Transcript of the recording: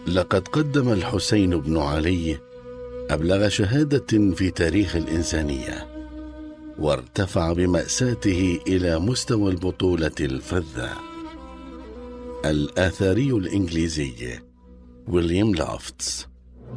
لقد قدم الحسين بن علي أبلغ شهادة في تاريخ الإنسانية، وارتفع بمأساته إلى مستوى البطولة الفذة. الآثاري الإنجليزي ويليام لوفتس.